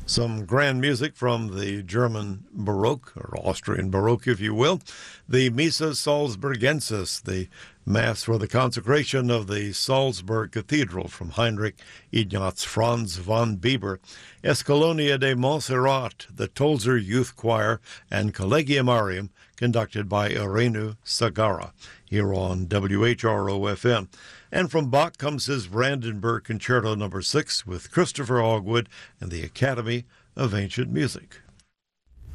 Some grand music from the German Baroque, or Austrian Baroque, if you will. The Missa Salzburgensis, the Mass for the consecration of the Salzburg Cathedral from Heinrich Ignaz Franz von Bieber. Escalonia de Montserrat, the Tolzer Youth Choir, and Collegium Arium, conducted by Irenu Sagara, here on WHRO-FM. And from Bach comes his Brandenburg Concerto No. 6 with Christopher Ogwood and the Academy of Ancient Music.